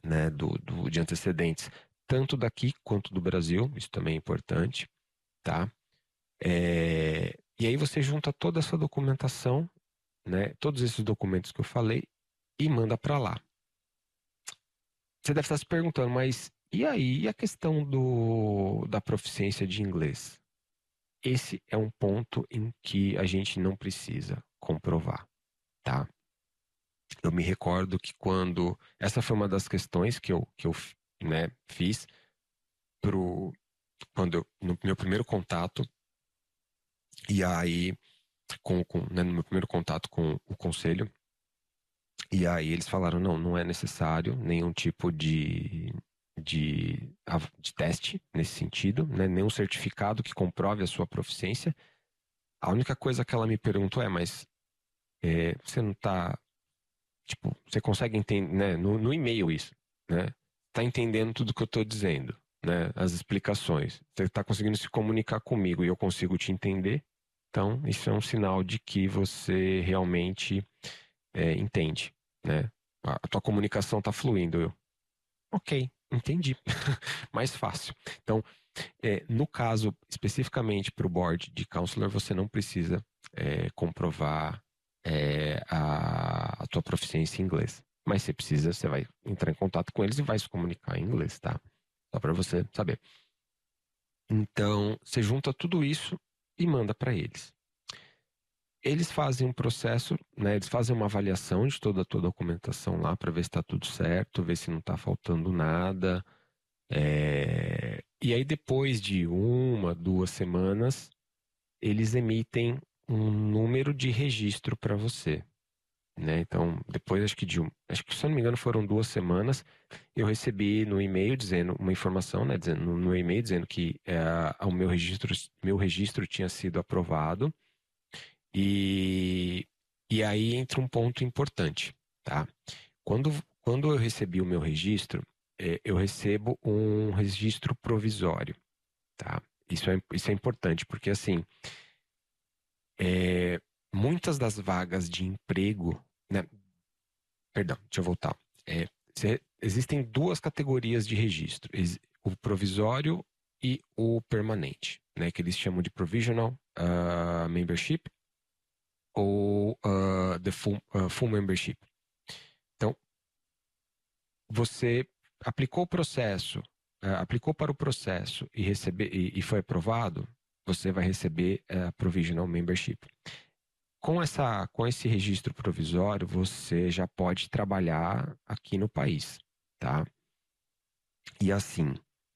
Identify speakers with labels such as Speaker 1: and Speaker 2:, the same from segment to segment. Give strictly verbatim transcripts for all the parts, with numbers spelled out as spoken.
Speaker 1: né, do, do, de antecedentes, tanto daqui quanto do Brasil, isso também é importante, tá? É, e aí você junta toda essa documentação, né, todos esses documentos que eu falei, e manda para lá. Você deve estar se perguntando, mas e aí, e a questão do, da proficiência de inglês? Esse é um ponto em que a gente não precisa comprovar, tá? Eu me recordo que quando... Essa foi uma das questões que eu, que eu né, fiz pro, quando eu, no meu primeiro contato, e aí, com, com, né, no meu primeiro contato com o conselho, e aí eles falaram, não, não é necessário nenhum tipo de, de, de teste nesse sentido, né, nenhum certificado que comprove a sua proficiência. A única coisa que ela me perguntou é, mas é, você não tá, tipo, você consegue entender, né, no, no e-mail isso, né, tá entendendo tudo que eu tô dizendo, né, as explicações, você tá conseguindo se comunicar comigo e eu consigo te entender, então isso é um sinal de que você realmente é, entende, né, a, a tua comunicação tá fluindo. Eu, ok, entendi, mais fácil. Então, é, no caso, especificamente para o board de counselor, você não precisa é, comprovar é, a, a tua proficiência em inglês. Mas você precisa, você vai entrar em contato com eles e vai se comunicar em inglês, tá? Só para você saber. Então, você junta tudo isso e manda para eles. Eles fazem um processo, né? Eles fazem uma avaliação de toda a tua documentação lá para ver se está tudo certo, ver se não está faltando nada. É, e aí, depois de uma, duas semanas, eles emitem um número de registro para você, né? Então, depois acho que de um, acho que se eu não me engano foram duas semanas, eu recebi no e-mail dizendo uma informação, né? Dizendo no, no e-mail dizendo que é, o meu registro, meu registro tinha sido aprovado e e aí entra um ponto importante, tá? Quando quando eu recebi o meu registro, é, eu recebo um registro provisório, tá? Isso é, isso é importante, porque assim, é, muitas das vagas de emprego, né? Perdão, deixa eu voltar. É, cê- existem duas categorias de registro, ex- o provisório e o permanente, né? Que eles chamam de provisional ah, membership ou ah, the full, ah, full membership. Então, você aplicou o processo, ah, aplicou para o processo e, recebe, e, e foi aprovado, você vai receber a provisional membership. Com essa, com esse registro provisório, você já pode trabalhar aqui no país, tá? E assim,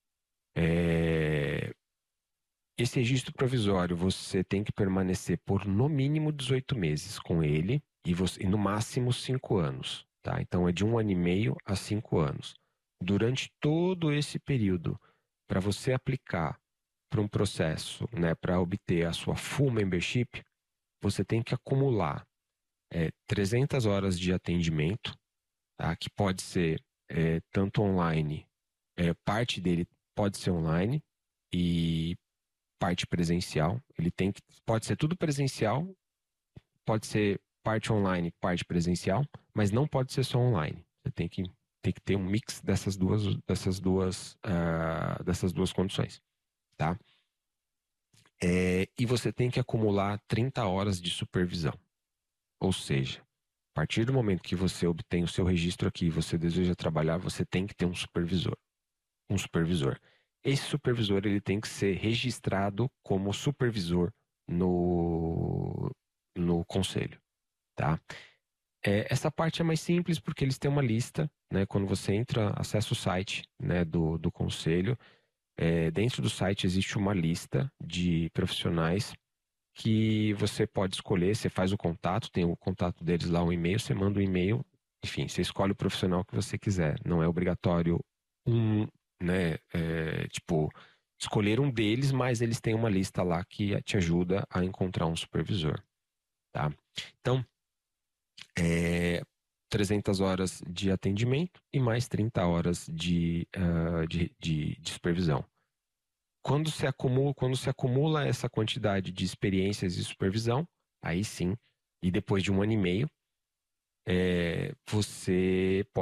Speaker 1: é, esse registro provisório você tem que permanecer por no mínimo dezoito meses com ele e, você, e no máximo cinco anos, tá? Então é de um ano e meio a cinco anos. Durante todo esse período, para você aplicar para um processo, né, para obter a sua full membership, você tem que acumular é, trezentas horas de atendimento, tá? Que pode ser é, tanto online, é, parte dele pode ser online e parte presencial. Ele tem que, pode ser tudo presencial, pode ser parte online, parte presencial, mas não pode ser só online. Você tem que, tem que ter um mix dessas duas, dessas duas, uh, dessas duas condições, tá? É, e você tem que acumular trinta horas de supervisão. Ou seja, a partir do momento que você obtém o seu registro aqui e você deseja trabalhar, você tem que ter um supervisor. Um supervisor. Esse supervisor ele tem que ser registrado como supervisor no, no conselho, tá? É, essa parte é mais simples porque eles têm uma lista, né? Quando você entra, acessa o site, né, do, do conselho, é, dentro do site existe uma lista de profissionais que você pode escolher, você faz o contato, tem o contato deles lá, o e-mail, você manda o e-mail, enfim, você escolhe o profissional que você quiser. Não é obrigatório um, né, é, tipo, escolher um deles, mas eles têm uma lista lá que te ajuda a encontrar um supervisor, tá? Então, é, trezentas horas de atendimento e mais trinta horas de, uh, de, de, de supervisão. Quando se acumula, quando se acumula essa quantidade de experiências e supervisão, aí sim, e depois de um ano e meio, é, você